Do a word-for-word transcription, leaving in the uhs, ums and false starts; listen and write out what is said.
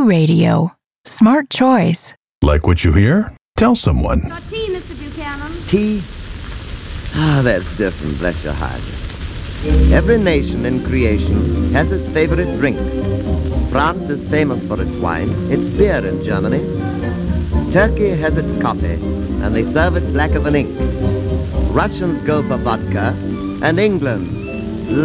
Q Radio. Smart choice. Like what you hear? Tell someone. Got tea, Mister Buchanan? Tea? Ah, that's different, bless your heart. Every nation in creation has its favorite drink. France is famous for its wine, its beer in Germany. Turkey has its coffee, and they serve it blacker than ink. Russians go for vodka, and England